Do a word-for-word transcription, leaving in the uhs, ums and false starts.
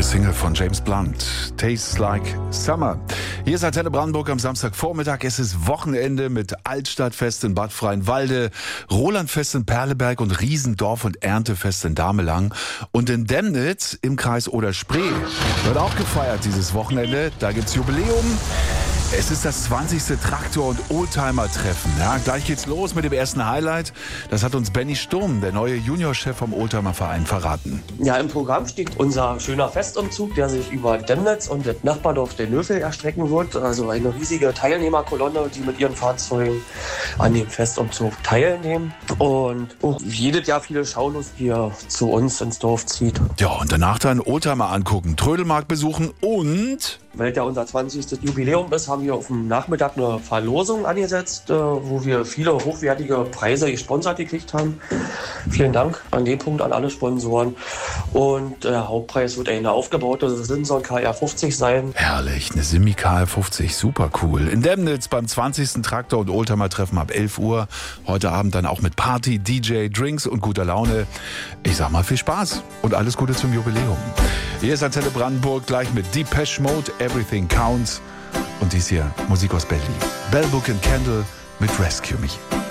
Single von James Blunt, Tastes Like Summer. Hier ist Antenne Brandenburg am Samstagvormittag. Es ist Wochenende mit Altstadtfest in Bad Freienwalde, Rolandfest in Perleberg und Riesendorf- und Erntefest in Damelang. Und in Demnitz im Kreis Oder-Spree wird auch gefeiert dieses Wochenende. Da gibt's Jubiläum. Es ist das zwanzigste Traktor- und Oldtimer-Treffen. Ja, gleich geht's los mit dem ersten Highlight. Das hat uns Benny Sturm, der neue Juniorchef vom Oldtimer-Verein, verraten. Ja, im Programm steht unser schöner Festumzug, der sich über Demnitz und das Nachbardorf den Löffel erstrecken wird. Also eine riesige Teilnehmerkolonne, die mit ihren Fahrzeugen an dem Festumzug teilnehmen. Und oh, jedes Jahr viele Schaulustige zu uns ins Dorf zieht. Ja, und danach dann Oldtimer angucken, Trödelmarkt besuchen und... Weil ja unser zwanzigstes Jubiläum ist, haben wir auf dem Nachmittag eine Verlosung angesetzt, wo wir viele hochwertige Preise gesponsert gekriegt haben. Vielen Dank an dem Punkt an alle Sponsoren. Und der Hauptpreis wird eine aufgebaute Simson K R fünfzig sein. Herrlich, eine Simi K R fünfzig, super cool. In Demnitz beim zwanzigsten Traktor- und Oldtimer-Treffen ab elf Uhr. Heute Abend dann auch mit Party, D J, Drinks und guter Laune. Ich sag mal viel Spaß und alles Gute zum Jubiläum. Hier ist Antenne Brandenburg gleich mit Depeche Mode, Everything Counts. Und dies hier Musik aus Berlin. Bell Book and Candle mit Rescue Me.